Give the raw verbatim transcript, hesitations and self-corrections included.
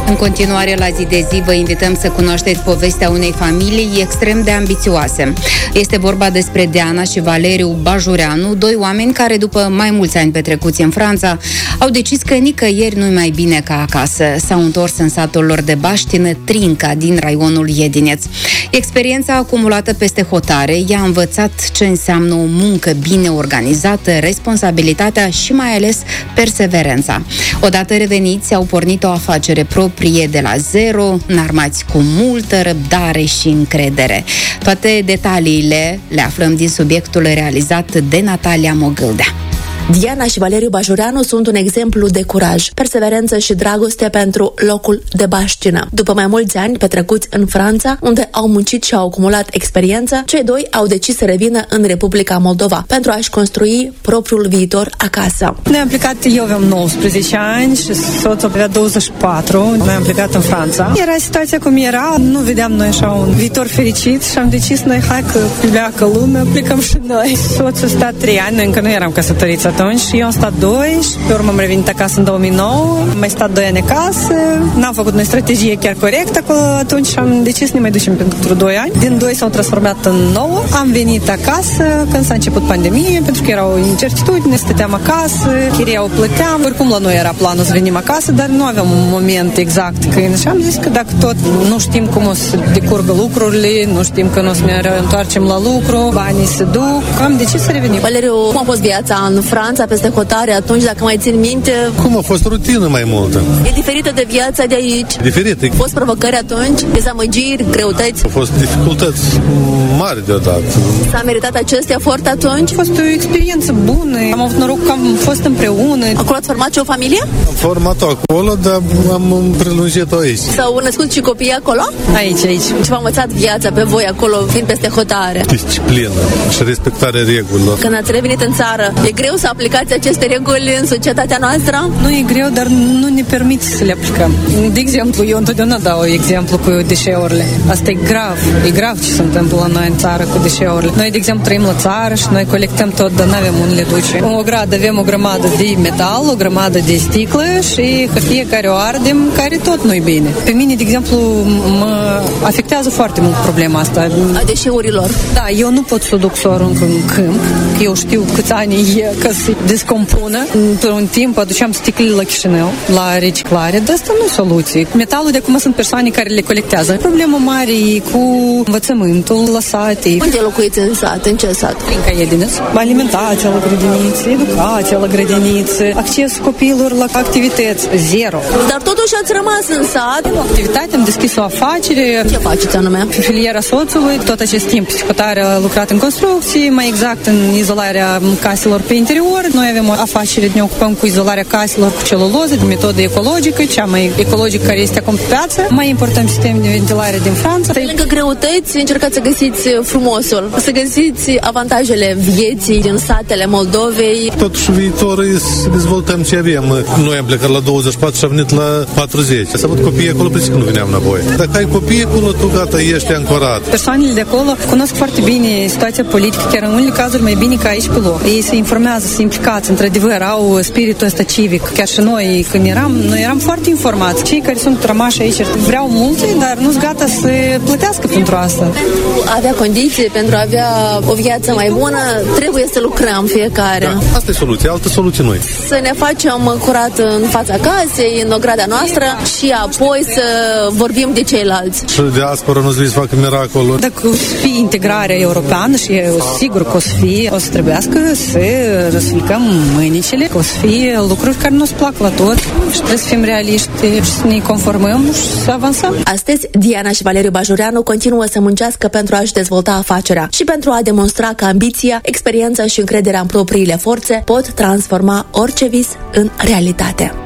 În continuare, la zi de zi, vă invităm să cunoașteți povestea unei familii extrem de ambițioase. Este vorba despre Diana și Valeriu Bajureanu, doi oameni care, după mai mulți ani petrecuți în Franța, au decis că nicăieri nu-i mai bine ca acasă. S-au întors în satul lor de baștină, Trinca, din raionul Iedineț. Experiența acumulată peste hotare i-a învățat ce înseamnă o muncă bine organizată, responsabilitatea și mai ales perseverența. Odată reveniți, au pornit o afacere proprie de la zero, înarmați cu multă răbdare și încredere. Toate detaliile le aflăm din subiectul realizat de Natalia Mogâldea. Diana și Valeriu Bajureanu sunt un exemplu de curaj, perseverență și dragoste pentru locul de baștină. După mai mulți ani petrecuți în Franța, unde au muncit și au acumulat experiență, cei doi au decis să revină în Republica Moldova pentru a-și construi propriul viitor acasă. Noi am plecat, eu aveam nouăsprezece ani și soțul avea douăzeci și patru. Noi am plecat în Franța. Era situația cum era, nu vedeam noi așa un viitor fericit și am decis noi, hai că pleacă lumea, plecăm și noi. Soțul a stat trei ani, noi încă nu eram căsătoriți atunci și eu am stat doi și pe urmă am revenit acasă în două mii nouă, am mai stat doi ani acasă, n-am făcut noi strategie chiar corect acolo atunci și am decis să ne mai ducem pentru doi ani. Din doi s-au transformat în nouă. Am venit acasă când s-a început pandemie, pentru că era o incertitudine, stăteam acasă, chiria plăteam. Oricum la noi era planul să venim acasă, dar nu aveam un moment exact când și am zis că dacă tot nu știm cum o să decurgă lucrurile, nu știm când o să ne întoarcem la lucru, banii se duc, am decis să revenim. Valeriu, cum a fost viața în Franța peste hotare atunci, dacă mai țin minte? Cum a fost rutină mai multă? E diferită de viața de aici? Diferită. Au fost provocări atunci? Dezamăgiri, greutăți? Au fost dificultăți mari deodată. S-a meritat acest efort atunci? A fost o experiență bună. Am avut noroc că am fost împreună. Acolo ați format și o familie? Am format-o acolo, dar am prelungit-o aici. S-au născut și copii acolo? Aici, aici. Ce v-a învățat viața pe voi acolo, fiind peste hotare? Disciplină și respectarea regulilor. Când ați revenit în țară, e greu să aplicați aceste reguli în societatea noastră? Nu e greu, dar nu ne permit să le aplicăm. De exemplu, eu întotdeauna dau exemplu cu deșeurile. Asta e grav. E grav ce se întâmplă la noi în țară cu deșeurile. Noi, de exemplu, trăim la țară și noi colectăm tot, dar nu avem unde le duce. În o gradă avem o grămadă de metal, o grămadă de sticlă și hârtie care o ardem, care tot nu-i bine. Pe mine, de exemplu, mă afectează foarte mult problema asta. A deșeurilor? Da, eu nu pot să o duc să o arunc în câmp, că eu știu câți ani e că se descompună. Într-un timp aduceam sticlele la Chișinău, la reciclare, dar asta nu e soluție. Metalul de acum sunt persoane care le colectează. Problema mare e cu învățământul la sate. Unde locuiți în sat? În ce sat? Trinca Iedineț. Alimentația la grădiniță, educația la grădiniță, accesul copiilor la activități, zero. Dar totuși ați rămas în sat. O activitate, am deschis o afacere. Ce faceți anume? Filiera soțului, tot acest timp psihotare a lucrat în construcții, mai exact în izolarea caselor pe interior. Noi avem o afacere, ne ocupăm cu izolarea caselor cu celuloză, de metodă ecologică, cea mai ecologică care este acum pe piață. Mai important sistem de ventilare din Franța. Pe lângă greutăți, încercați să găsiți frumosul, să găsiți avantajele vieții din satele Moldovei. Totuși viitorul e să dezvoltăm ce avem. Noi am plecat la douăzeci și patru și am venit la patruzeci. Să văd copiii acolo, pentru că nu veneam înapoi. Dacă ai copii acolo, tu gata, ești ancorat. Persoanele de acolo cunosc foarte bine situația politică, chiar în unele cazuri mai bine ca aici pe loc. Ei se informează, se implicați, într-adevăr, au spiritul ăsta civic. Chiar și noi, când eram, noi eram foarte informați. Cei care sunt rămași aici vreau multe, dar nu-s gata să plătească pentru asta. Pentru a avea condiții, pentru a avea o viață mai bună, trebuie să lucrăm fiecare. Da, asta e soluția, altă soluție noi. Să ne facem curat în fața casei, în ograda noastră și apoi să vorbim de ceilalți. Și diaspora nu-ți vei să facă miracoluri. Dacă o să fie integrarea europeană și eu sigur că o să fie, o să trebuiască să răsflicăm mânicile, că o să fie lucruri care nu-ți plac la tot și trebuie să fim realiști și să ne conformăm și să avansăm. Astăzi, Diana și Valeriu Bajureanu continuă să muncească pentru a-și dezvolta afacerea și pentru a demonstra că ambiția, experiența și încrederea în propriile forțe pot transforma orice vis în realitate.